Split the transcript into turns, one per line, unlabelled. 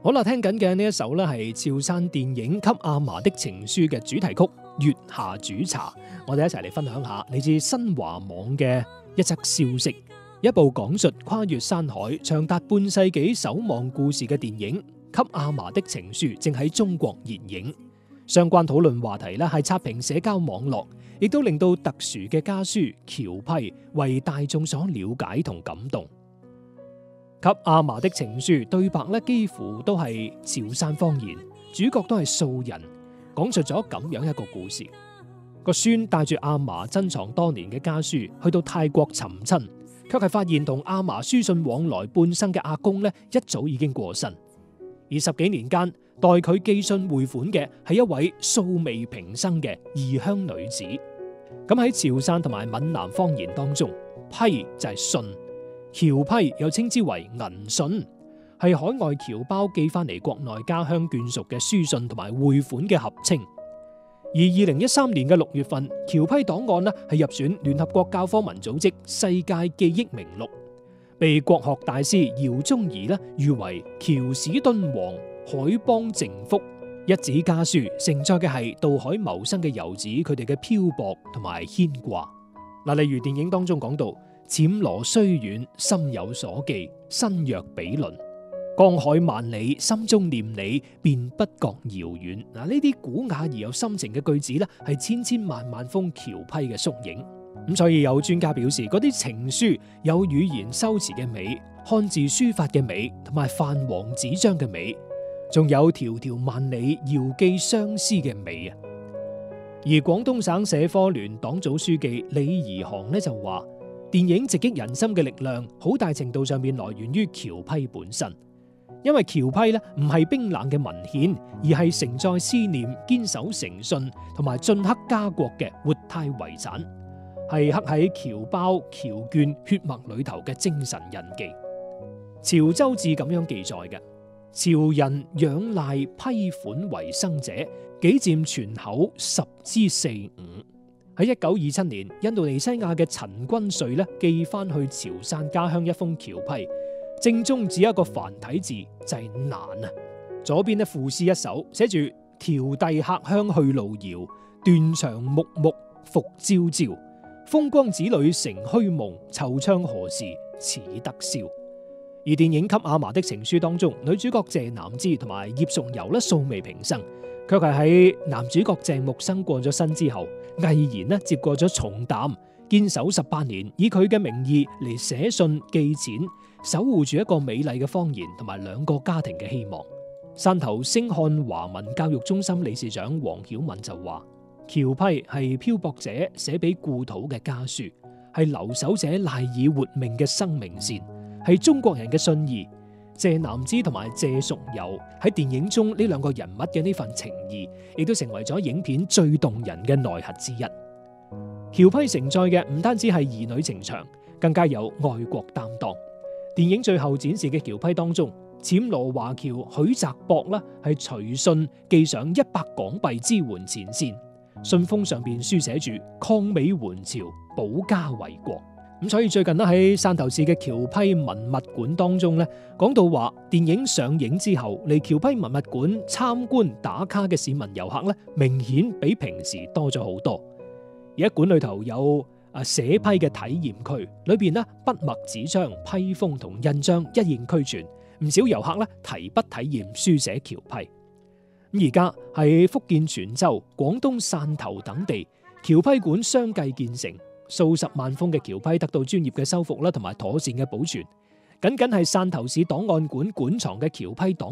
好啦，聽緊嘅呢一首呢係潮汕電影《給阿嫲的情書》嘅主題曲《月下煮茶》，我哋一齊嚟分享下嚟自新華網嘅一則消息。一部講述跨越山海、長達半世紀守望故事嘅電影《給阿嫲的情書》正喺中國熱映。相關討論話題呢係刷屏社交網絡，亦都令到特殊嘅家書僑批為大眾所了解同感動。給阿嫲的情書對白咧幾乎都係潮汕方言，主角都係素人，講述咗咁樣一個故事。個孫帶住阿嫲珍藏多年嘅家書去到泰國尋親，卻係發現同阿嫲書信往來半生嘅阿公咧一早已經過身，而10幾年間代佢寄信匯款嘅係一位素未平生嘅異鄉女子。咁喺潮汕同埋閩南方言當中，批就係信，僑批又稱之為銀信，係海外僑胞寄翻嚟國內家鄉眷屬嘅書信同埋匯款嘅合稱。而2013年嘅6月份，僑批檔案係入選聯合國教科文組織世界記憶名錄，被國學大師饒宗頤譽為僑史敦煌、海邦淨福。一紙家書承載嘅係渡海謀生嘅遊子佢哋嘅漂泊同埋牽掛。例如電影當中講到，暹羅雖遠，心有所寄，身若比鄰。江海萬里，心中念你，便不覺遙遠。呢啲古雅而有深情嘅句子係千千萬萬封僑批嘅縮影。咁所以有專家表示，嗰啲情書有語言修辭嘅美、漢字書法嘅美，同埋泛黃紙張嘅美，仲有迢迢萬里遙寄相思嘅美啊！而廣東省社科聯黨組書記李宜航就話，電影直擊人心嘅力量，好大程度上面來源於僑批本身。因為僑批唔係冰冷嘅文獻，而係承載思念、堅守誠信同埋晉克家國嘅活態遺產，係刻喺僑胞僑眷血脈裏頭嘅精神印記。潮州志咁樣記載嘅：潮人仰賴批款為生者，幾佔全口10%-15%。喺1927年，印度尼西亞嘅陳君瑞寄翻去潮汕家鄉一封僑批，正中只有一個繁體字，就係難啊！左邊賦詩一首，寫住迢遞客鄉去路遙，斷腸木木復朝朝。風光子女成虛夢，惆悵何時始得宵。而電影《給阿嫲的情書》當中，女主角謝南枝同埋葉淑柔素未平生，卻係喺男主角鄭木生過咗身之後，毅然接過咗重擔，堅守18年，以佢嘅名義嚟寫信寄錢，守護住一個美麗嘅方言同埋2個家庭嘅希望。汕頭星漢華文教育中心理事長黃曉敏就話，僑批係漂泊者寫俾故土嘅家書，係留守者賴以活命嘅生命線，係中國人嘅信義。謝南枝同埋謝淑柔喺電影中呢2個人物嘅呢份情義，亦都成為咗影片最動人嘅內核之一。僑批承載嘅唔單止係兒女情長，更加有愛國擔當。電影最後展示嘅僑批當中，暹羅華僑許澤博係隨信寄上100港幣支援前線，信封上邊書寫住抗美援朝，保家衛國。咁所以最近喺汕頭市嘅僑批文物館當中講到話，電影上映之後嚟僑批文物館參觀打卡嘅市民遊客明顯比平時多咗好多。而喺館裏頭有寫批嘅體驗區，裏邊筆墨紙張、批封同印章一應俱全，唔少遊客提筆體驗書寫僑批。咁而家喺福建泉州、廣東汕頭等地，僑批館相繼建成，數十萬封嘅僑批得到專業嘅修復同埋妥善嘅保存。僅僅係汕頭市檔案館館藏嘅僑批檔